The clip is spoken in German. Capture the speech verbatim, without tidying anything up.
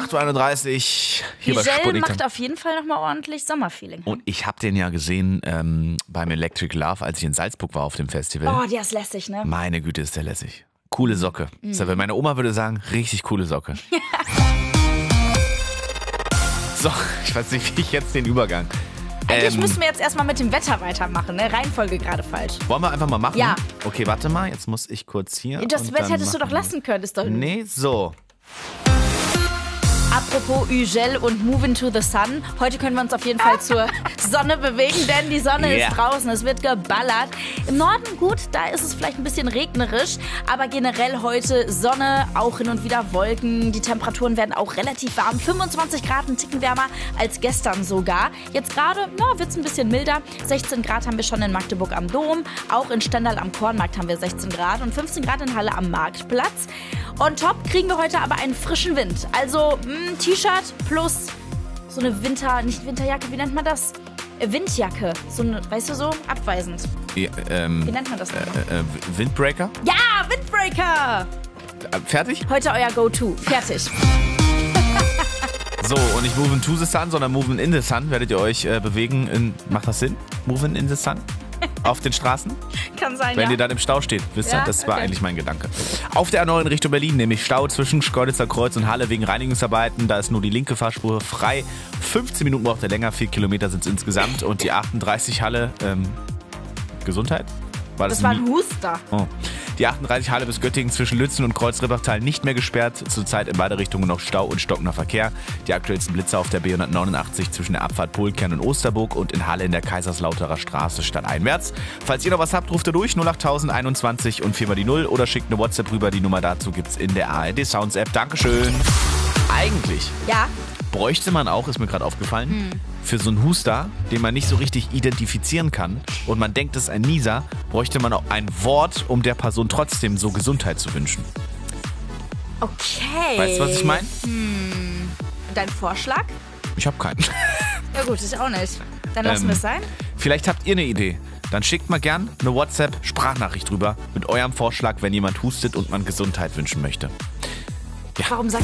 acht Uhr einunddreißig hier bei Gel Sputnik. macht auf jeden Fall nochmal ordentlich Sommerfeeling. Und ich habe den ja gesehen ähm, beim Electric Love, als ich in Salzburg war auf dem Festival. Oh, der ist lässig, ne? Meine Güte, ist der lässig. Coole Socke. Mhm. Das, meine Oma würde sagen, richtig coole Socke. So, ich weiß nicht, wie ich jetzt den Übergang... Eigentlich Ähm, müssen wir jetzt erstmal mit dem Wetter weitermachen, ne? Reihenfolge gerade falsch. Wollen wir einfach mal machen? Ja. Okay, warte mal, jetzt muss ich kurz hier. Das und Wetter dann hättest du doch machen lassen können, ist doch. wir- Nee, so. Apropos Ugel und Move into the Sun. Heute können wir uns auf jeden Fall zur Sonne bewegen, denn die Sonne Yeah. ist draußen, es wird geballert. Im Norden gut, da ist es vielleicht ein bisschen regnerisch, aber generell heute Sonne, auch hin und wieder Wolken. Die Temperaturen werden auch relativ warm, fünfundzwanzig Grad, ein Ticken wärmer als gestern sogar. Jetzt gerade wird es ein bisschen milder, sechzehn Grad haben wir schon in Magdeburg am Dom, auch in Stendal am Kornmarkt haben wir sechzehn Grad und fünfzehn Grad in Halle am Marktplatz. On top kriegen wir heute aber einen frischen Wind, also mh, T-Shirt plus so eine Winter, nicht Winterjacke, wie nennt man das? Äh, Windjacke, so eine, weißt du, so abweisend. Ja, ähm, Wie nennt man das nochmal? äh, äh, Windbreaker? Ja, Windbreaker! Äh, fertig? Heute euer Go-To. Fertig. So, und nicht Moving to the Sun, sondern Moving in the Sun werdet ihr euch äh, bewegen in, macht das Sinn? Moving in the Sun? Auf den Straßen? Kann sein, Wenn ja. ihr dann im Stau steht, wisst ihr? Ja, Das war okay. eigentlich mein Gedanke. Auf der A neun Richtung Berlin, nämlich Stau zwischen Schkeuditzer Kreuz und Halle wegen Reinigungsarbeiten. Da ist nur die linke Fahrspur frei. fünfzehn Minuten braucht er länger, vier Kilometer sind es insgesamt. Und die achtunddreißig Halle, ähm, Gesundheit? War das, Das war ein ein Huster. Oh. Die achtunddreißig Halle bis Göttingen zwischen Lützen und Kreuz-Ribbachtal nicht mehr gesperrt. Zurzeit in beide Richtungen noch Stau und stockender Verkehr. Die aktuellsten Blitzer auf der B hundertneunundachtzig zwischen der Abfahrt Polkern und Osterburg und in Halle in der Kaiserslauterer Straße stadteinwärts. Falls ihr noch was habt, ruft ihr durch null acht einundzwanzig und vier mal die null oder schickt eine WhatsApp rüber. Die Nummer dazu gibt's in der A R D Sounds App. Dankeschön. Eigentlich Ja, bräuchte man auch, ist mir gerade aufgefallen, für so einen Huster, den man nicht so richtig identifizieren kann und man denkt, es ist ein Nieser, bräuchte man auch ein Wort, um der Person trotzdem so Gesundheit zu wünschen. okay. Weißt du, was ich meine? Dein Vorschlag? Ich habe keinen. Ja gut, ich auch nicht. Dann lassen Ähm, wir es sein. Vielleicht habt ihr eine Idee. Dann schickt mal gern eine WhatsApp-Sprachnachricht rüber mit eurem Vorschlag, wenn jemand hustet und man Gesundheit wünschen möchte. Warum sagt